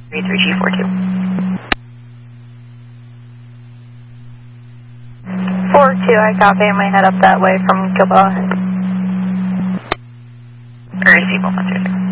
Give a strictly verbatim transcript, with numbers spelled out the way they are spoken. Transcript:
three three G four two. four two, I copy. I'm going to head up that way from Gilboa. Receive one one zero zero.